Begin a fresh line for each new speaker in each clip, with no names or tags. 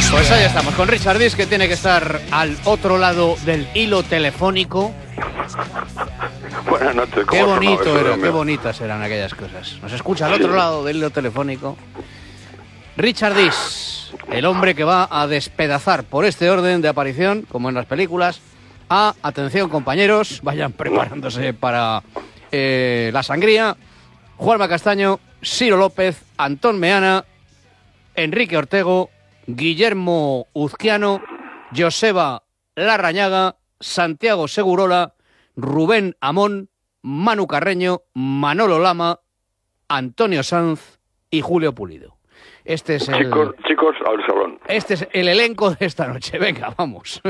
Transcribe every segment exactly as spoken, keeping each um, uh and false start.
Pues ahí estamos, con Richard Diez, que tiene que estar al otro lado del hilo telefónico.
Buenas noches.
Qué bonito era, qué bonitas eran aquellas cosas. Nos escucha al otro lado del hilo telefónico Richard Diez, el hombre que va a despedazar por este orden de aparición, como en las películas, a, atención compañeros, vayan preparándose para eh, la sangría, Juanma Castaño, Ciro López, Antón Meana, Enrique Ortego, Guillermo Uzquiano, Joseba Larrañaga, Santiago Segurola, Rubén Amón, Manu Carreño, Manolo Lama, Antonio Sanz y Julio Pulido. Este es el...
Chicos, chicos, al salón.
Este es el elenco de esta noche. Venga, vamos.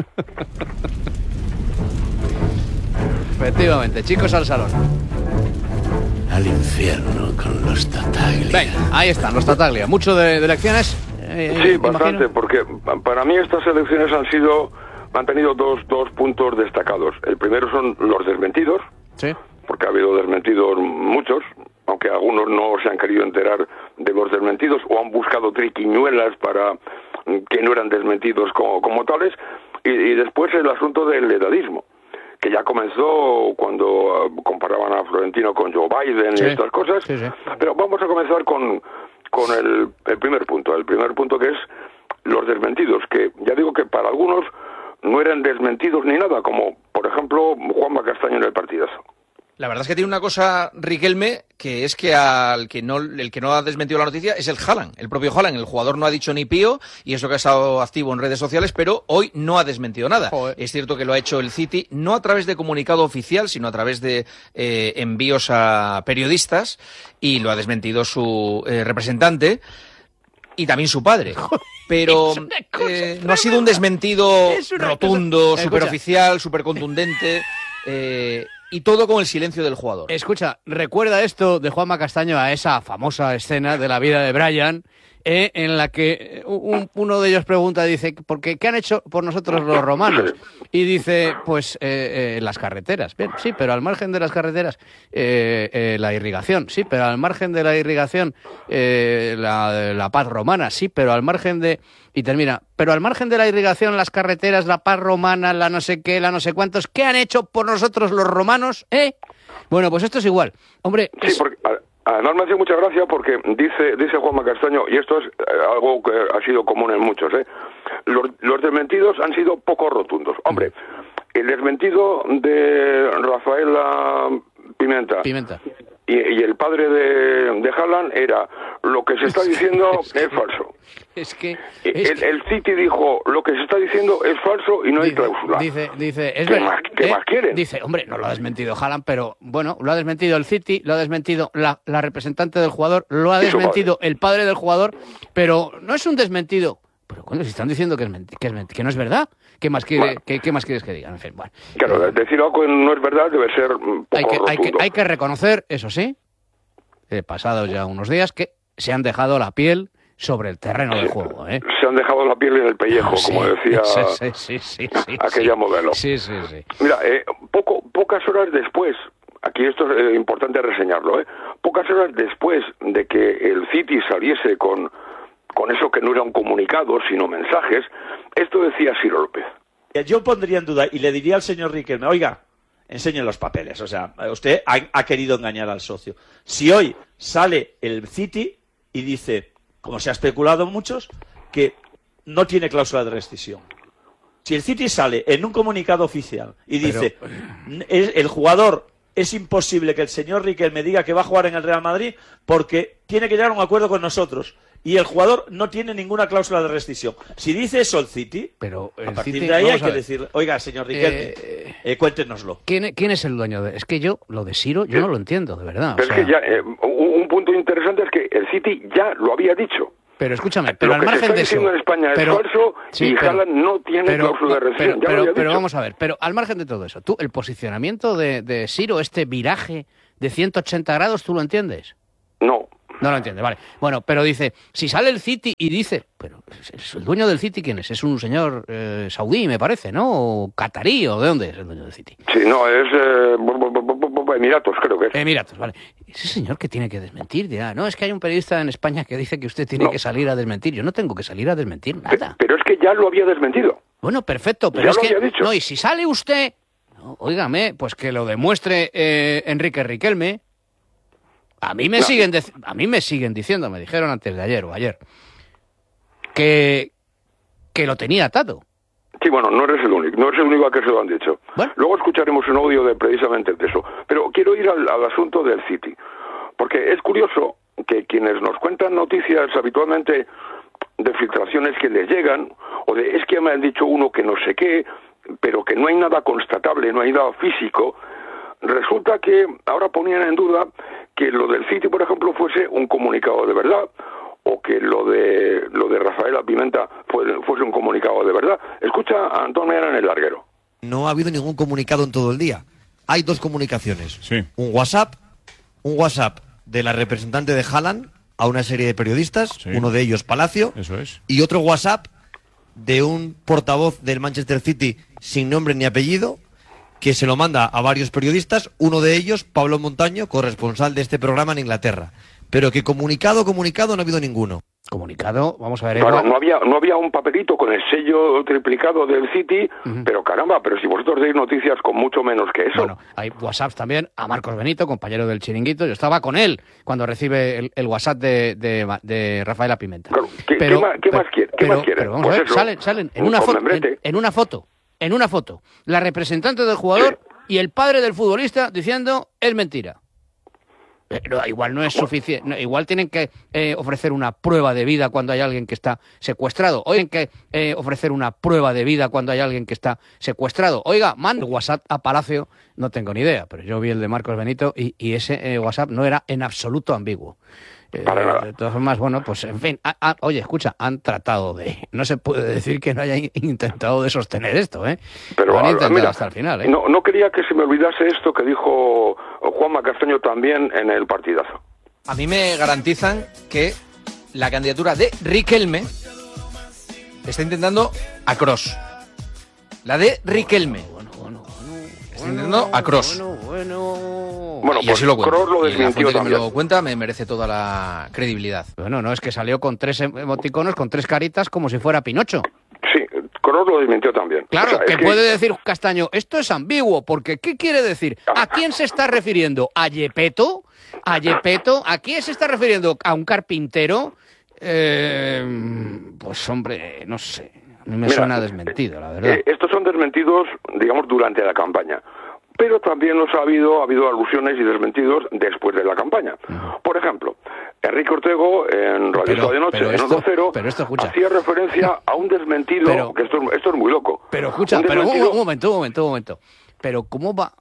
Efectivamente, chicos, al salón.
Al infierno con los Tataglia.
Venga, ahí están los Tataglia. ¿Mucho de, de lecciones? Eh,
sí,
imagino.
bastante, porque para mí estas elecciones han sido, han tenido dos, dos puntos destacados. El primero son los desmentidos,
sí,
porque ha habido desmentidos muchos, aunque algunos no se han querido enterar de los desmentidos o han buscado triquiñuelas para que no eran desmentidos como, como tales. Y, y después el asunto del edadismo, que ya comenzó cuando uh, comparaban a Florentino con Joe Biden, sí, y estas cosas.
Sí, sí.
Pero vamos a comenzar con, con el, el primer punto. El primer punto, que es los desmentidos, que ya digo que para algunos no eran desmentidos ni nada, como por ejemplo Juanma Castaño en el partidazo.
La verdad es que tiene una cosa, Riquelme, que es que al que no, el que no ha desmentido la noticia es el Haaland, el propio Haaland. El jugador no ha dicho ni pío, y eso que ha estado activo en redes sociales, pero hoy no ha desmentido nada. Joder. Es cierto que lo ha hecho el City, no a través de comunicado oficial, sino a través de eh, envíos a periodistas, y lo ha desmentido su eh, representante y también su padre. Pero eh, no ha sido un desmentido rotundo, superoficial, supercontundente. Eh, Y todo con el silencio del jugador.
Escucha, recuerda esto de Juanma Castaño a esa famosa escena de la vida de Brian, eh, en la que un, uno de ellos pregunta, dice, ¿por qué, ¿qué han hecho por nosotros los romanos? Y dice, pues eh, eh, las carreteras. Bien, sí, pero al margen de las carreteras, eh, eh, la irrigación. Sí, pero al margen de la irrigación, eh, la, la paz romana. Sí, pero al margen de... Y termina, pero al margen de la irrigación, las carreteras, la paz romana, la no sé qué, la no sé cuántos, ¿qué han hecho por nosotros los romanos? ¿Eh? Bueno, pues esto es igual. Hombre...
Sí,
es...
porque... Además me hace mucha gracia porque dice dice Juanma Castaño, y esto es eh, algo que ha sido común en muchos, ¿eh? Los, los desmentidos han sido poco rotundos. Hombre, el desmentido de Rafaela Pimenta,
Pimenta.
Y, y el padre de, de Haaland era, lo que se está diciendo es, que, es falso.
Es que... Es
el,
que...
el City dijo, lo que se está diciendo es falso y no
dice,
hay cláusula.
Dice, dice, es
¿Qué,
verdad,
más, ¿qué
¿eh?
más quieren?
Dice, hombre, no lo ha desmentido Haaland, pero bueno, lo ha desmentido el City, lo ha desmentido la, la representante del jugador, lo ha desmentido padre. el padre del jugador, pero no es un desmentido. Pero cuando se están diciendo que, es menti- que, es menti- que no es verdad, ¿qué más, quiere, bueno. ¿qué, ¿qué más quieres que digan? En fin, bueno.
Claro, eh, decir algo que no es verdad debe ser poco
hay que,
rotundo.
Hay que, hay que reconocer, eso sí, eh, pasados ya unos días, que se han dejado la piel sobre el terreno
sí,
del juego. ¿eh?
Se han dejado la piel en el pellejo,
sí,
como decía
sí, sí, sí, sí, sí,
aquella
sí.
modelo.
Sí, sí, sí.
Mira, eh, poco, pocas horas después, aquí esto es eh, importante reseñarlo, ¿eh? pocas horas después de que el City saliese con, con eso que no era un comunicado, sino mensajes, esto decía Ciro López.
Yo pondría en duda y le diría al señor Riquelme, oiga, enseñen los papeles, o sea, usted ha, ha querido engañar al socio. Si hoy sale el City y dice, como se ha especulado muchos, que no tiene cláusula de rescisión. Si el City sale en un comunicado oficial y dice, Pero... el jugador, es imposible que el señor Riquelme diga que va a jugar en el Real Madrid porque tiene que llegar a un acuerdo con nosotros. Y el jugador no tiene ninguna cláusula de rescisión. Si dice eso el City,
Pero el
a partir
City,
de ahí hay
a
que decir, oiga, señor Riquelme, eh, eh, cuéntenoslo.
¿quién, ¿Quién es el dueño de...? Es que yo, lo de Ciro, yo sí. no lo entiendo, de verdad.
Pero o sea... es que ya, eh, un, un punto interesante es que el City ya lo había dicho.
Pero escúchame, pero
lo
al margen de eso...
Lo que se está diciendo en España
pero,
es falso
sí,
y
pero,
Haaland no tiene
pero,
cláusula de rescisión.
Pero,
ya
pero, pero
dicho.
vamos a ver, pero al margen de todo eso, tú, el posicionamiento de, de Ciro, este viraje de ciento ochenta grados, ¿tú lo entiendes?
No.
No lo entiende, vale. Bueno, pero dice, si sale el City y dice, pero el dueño del City, ¿quién es? Es un señor eh, saudí, me parece, ¿no? O catarí, ¿o de dónde es el dueño del City?
Sí, no, es eh, Emiratos, creo que es.
Emiratos, vale. Ese señor que tiene que desmentir, dirá, no, es que hay un periodista en España que dice que usted tiene
No.
que salir a desmentir. Yo no tengo que salir a desmentir nada.
Pero es que ya lo había desmentido.
Bueno, perfecto, pero
Ya
es
lo
que...
había dicho.
No, y si sale usted... No, óigame, pues que lo demuestre eh, Enrique Riquelme. A mí me
No.
siguen dec- a mí me siguen diciendo, me dijeron antes de ayer o ayer, que, que lo tenía atado.
Sí, bueno, no eres el único, no eres el único a que se lo han dicho.
Bueno.
Luego escucharemos un audio de precisamente de eso. Pero quiero ir al, al asunto del City, porque es curioso que quienes nos cuentan noticias habitualmente de filtraciones que les llegan, o de es que me han dicho uno que no sé qué, pero que no hay nada constatable, no hay nada físico, resulta que ahora ponían en duda que lo del City, por ejemplo, fuese un comunicado de verdad, o que lo de lo de Rafaela Pimenta fuese, fuese un comunicado de verdad. Escucha a Antón Mera en El Larguero.
No ha habido ningún comunicado en todo el día. Hay dos comunicaciones.
Sí.
Un WhatsApp, un WhatsApp de la representante de Haaland a una serie de periodistas,
Sí.
uno de ellos Palacio,
Eso es.
y otro WhatsApp de un portavoz del Manchester City sin nombre ni apellido, que se lo manda a varios periodistas, uno de ellos, Pablo Montaño, corresponsal de este programa en Inglaterra. Pero que comunicado, comunicado, no ha habido ninguno.
Comunicado, vamos a ver...
Claro,
Edu,
no había no había un papelito con el sello triplicado del City,
Ujú.
pero caramba, pero si vosotros deis noticias con mucho menos que eso.
Bueno, hay WhatsApps también a Marcos Benito, compañero del Chiringuito. Yo estaba con él cuando recibe el, el WhatsApp de, de, de Rafaela Pimenta.
Claro, ¿qué- qué más- qué más quiere? ¿Qué
pero,
más quiere?
pero vamos
Pues
a ver,
eso,
salen, salen en
un
una, foto, en,
membrete.
en una foto, en una foto, la representante del jugador y el padre del futbolista diciendo es mentira. Pero igual no es suficiente, igual tienen que eh, ofrecer una prueba de vida cuando hay alguien que está secuestrado. O tienen que eh, ofrecer una prueba de vida cuando hay alguien que está secuestrado. Oiga, manda el WhatsApp a Palacio, no tengo ni idea, pero yo vi el de Marcos Benito y, y ese eh, WhatsApp no era en absoluto ambiguo. Eh,
Para nada.
de todas formas, bueno, pues en fin, ah, ah, oye, escucha, han tratado de... No se puede decir que no hayan intentado de sostener esto, ¿eh?
Pero
Lo han
ah,
intentado
mira,
hasta el final, ¿eh?
no, no quería que se me olvidase esto que dijo Juanma Castaño también en el partidazo.
A mí me garantizan que la candidatura de Riquelme está intentando a Kroos. La de Riquelme.
Bueno, bueno, bueno.
Está intentando a Kroos.
Bueno, bueno.
Bueno,
Y
pues
así lo cuento.
Kroos lo
Y la
desmintió
fuente que me
también.
lo cuenta me merece toda la credibilidad.
Bueno, no, es que salió con tres emoticonos, con tres caritas, como si fuera Pinocho.
Sí, Kroos lo desmintió también.
Claro,
O sea,
que,
es
puede decir Castaño, esto es ambiguo, porque ¿qué quiere decir? ¿A quién se está refiriendo? ¿A Yepeto? ¿A Yepeto? ¿A quién se está refiriendo? ¿A un carpintero? Eh, pues hombre, no sé. A mí me
Mira,
suena desmentido, la verdad.
Eh, estos son desmentidos, digamos, durante la campaña. Pero también los ha habido, ha habido alusiones y desmentidos después de la campaña. Por ejemplo, Enrique Ortego en Radio
Pero-
Estadio Noche,
pero
en
esto-
Onda Cero,
pero esto, escucha.
hacía referencia a un desmentido,
Pero-
que esto, es- esto es muy loco.
Pero escucha,
Un
pero un,
desmentido-
un momento, un momento, un momento. Pero ¿cómo va,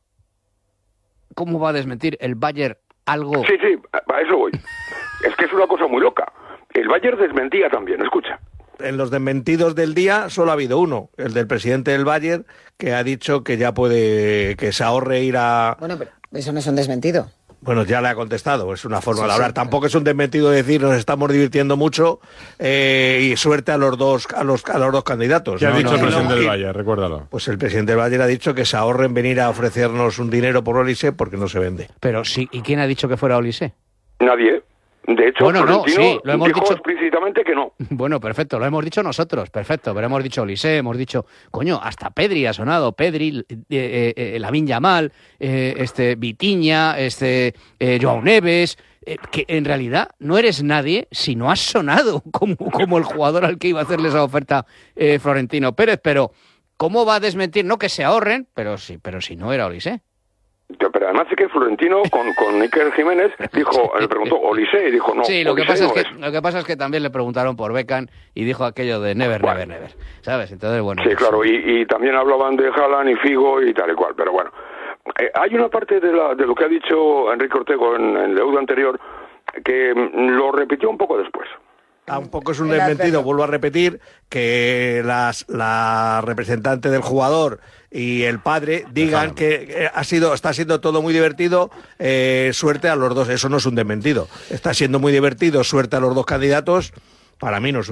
cómo va a desmentir el Bayern algo?
Sí, sí, a eso voy. Es que es una cosa muy loca. El Bayern desmentía también, escucha.
En los desmentidos del día solo ha habido uno, el del presidente del Bayern, que ha dicho que ya puede, que se ahorre ir a...
Bueno, pero eso no es un desmentido.
Bueno, ya le ha contestado, es una forma
Sí,
de
sí,
hablar.
claro.
Tampoco es un desmentido decir nos estamos divirtiendo mucho eh, y suerte a los dos a los, a los dos candidatos.
¿Qué ha
No,
dicho
no,
el
no,
presidente
no.
del
Y-
Valle? Recuérdalo.
Pues el presidente del Bayern ha dicho que se ahorren venir a ofrecernos un dinero por Olise porque no se vende.
Pero sí, ¿y quién ha dicho que fuera Olise?
Nadie. De hecho,
Bueno, no,
Florentino
sí, lo hemos
dijo
dicho-
explícitamente que no.
Bueno, perfecto, lo hemos dicho nosotros, perfecto, pero hemos dicho Olise, hemos dicho, coño, hasta Pedri ha sonado, Pedri, eh, eh, eh, Lamine Yamal, eh, este Vitiña, este eh, Joao Neves, eh, que en realidad no eres nadie si no has sonado como, como el jugador al que iba a hacerle esa oferta eh, Florentino Pérez, pero ¿cómo va a desmentir? No que se ahorren, pero sí, pero si no era Olise.
Pero además es que Florentino con, con Iker Jiménez dijo, le preguntó Olise y dijo no.
Sí, lo que,
Olise
pasa es
no
que,
es.
lo que pasa es que también le preguntaron por Beckham y dijo aquello de never,
Bueno.
never, never, ¿sabes? Entonces, bueno.
Sí,
pues,
claro, y, y también hablaban de Haaland y Figo y tal y cual, pero bueno. Eh, hay una parte de, la, de lo que ha dicho Enrique Ortego en, en el audio anterior que mm, lo repitió un poco después.
Tampoco es un desmentido, vuelvo a repetir, que las, la representante del jugador y el padre digan que eh, ha sido, está siendo todo muy divertido, eh, suerte a los dos. Eso no es un desmentido. Está siendo muy divertido, suerte a los dos candidatos. Para mí no es un